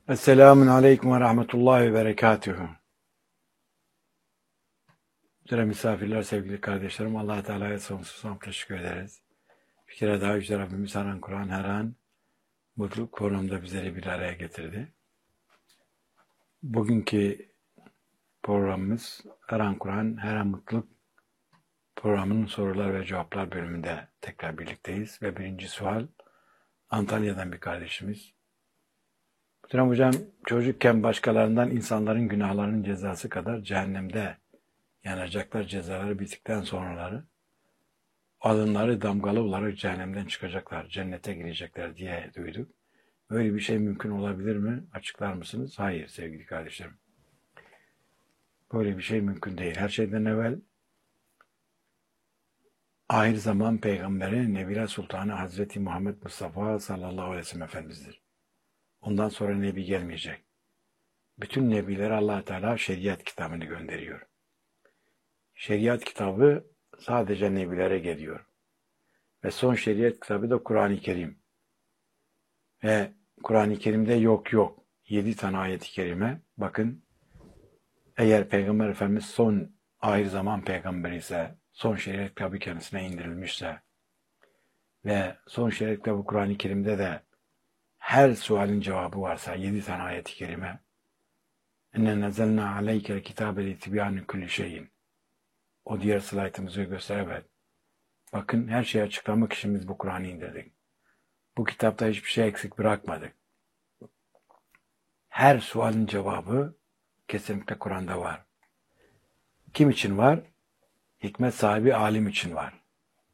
Esselamun Aleyküm ve Rahmetullahi ve Berekatühü. Güzel misafirler, sevgili kardeşlerim, Allah Teala'ya sonsuz hamd teşekkür ederiz. Bir kere daha Yüce Rabbimiz her an Kur'an, her an mutluluk programında bizleri bir araya getirdi. Bugünkü programımız Her an Kur'an, her an mutluluk programının sorular ve cevaplar bölümünde tekrar birlikteyiz. Ve birinci sual Antalya'dan bir kardeşimiz. Muhterem hocam, çocukken başkalarından insanların günahlarının cezası kadar cehennemde yanacaklar, cezaları bittikten sonraları alınları damgalı olarak cehennemden çıkacaklar, cennete girecekler diye duyduk. Böyle bir şey mümkün olabilir mi? Açıklar mısınız? Hayır sevgili kardeşlerim. Böyle bir şey mümkün değil. Her şeyden evvel ahir zaman peygamberi Nebiler Sultanı Hazreti Muhammed Mustafa sallallahu aleyhi ve sellem Efendimiz'dir. Ondan sonra nebi gelmeyecek. Bütün nebilere Allah Teala şeriat kitabını gönderiyor. Şeriat kitabı sadece nebilere geliyor. Ve son şeriat kitabı da Kur'an-ı Kerim. Ve Kur'an-ı Kerim'de yok. 7 tane ayet-i kerime. Bakın, eğer Peygamber Efendimiz son ahir zaman peygamberi ise, son şeriat kitabı kendisine indirilmişse ve son şeriat kitabı Kur'an-ı Kerim'de de her sualin cevabı varsa 7 tane ayet-i kerime. İnne nezelna aleykel kitabe li tibyane kulli şeyin. O diğer slaytımızı göstererek. Bakın, her şeyi açıklamak için biz bu Kur'an'ı indirdik. Bu kitapta hiçbir şey eksik bırakmadık. Her sualin cevabı kesinlikle Kur'an'da var. Kim için var? Hikmet sahibi alim için var.